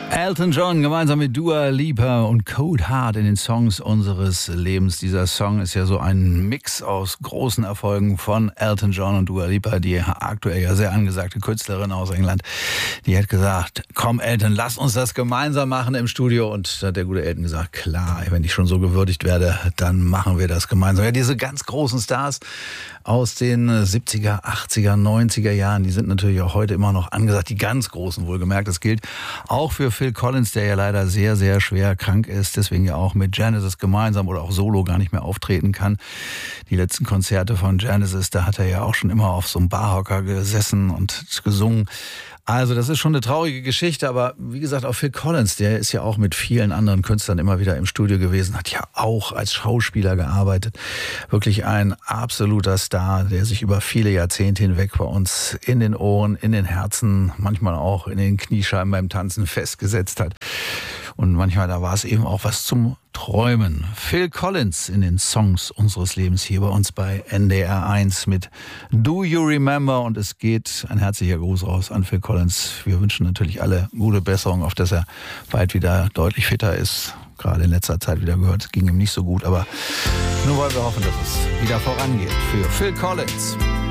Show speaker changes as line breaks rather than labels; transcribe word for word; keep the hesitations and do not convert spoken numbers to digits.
Elton John gemeinsam mit Dua Lipa und Cold Heart in den Songs unseres Lebens. Dieser Song ist ja so ein Mix aus großen Erfolgen von Elton John und Dua Lipa, die aktuell ja sehr angesagte Künstlerin aus England. Die hat gesagt, komm Elton, lass uns das gemeinsam machen im Studio. Und da hat der gute Elton gesagt, klar, wenn ich schon so gewürdigt werde, dann machen wir das gemeinsam. Ja, diese ganz großen Stars aus den siebziger, achtziger, neunziger Jahren, die sind natürlich auch heute immer noch angesagt. Die ganz großen, wohlgemerkt. Das gilt auch für Phil Collins, der ja leider sehr, sehr schwer krank ist, deswegen ja auch mit Genesis gemeinsam oder auch solo gar nicht mehr auftreten kann. Die letzten Konzerte von Genesis, da hat er ja auch schon immer auf so einem Barhocker gesessen und gesungen. Also das ist schon eine traurige Geschichte, aber wie gesagt, auch Phil Collins, der ist ja auch mit vielen anderen Künstlern immer wieder im Studio gewesen, hat ja auch als Schauspieler gearbeitet. Wirklich ein absoluter Star, der sich über viele Jahrzehnte hinweg bei uns in den Ohren, in den Herzen, manchmal auch in den Kniescheiben beim Tanzen festgesetzt hat. Und manchmal, da war es eben auch was zum Träumen. Phil Collins in den Songs unseres Lebens hier bei uns bei N D R eins mit Do You Remember? Und es geht ein herzlicher Gruß raus an Phil Collins. Wir wünschen natürlich alle gute Besserung, auf dass er bald wieder deutlich fitter ist. Gerade in letzter Zeit wieder gehört, es ging ihm nicht so gut. Aber nur wollen wir hoffen, dass es wieder vorangeht für Phil Collins.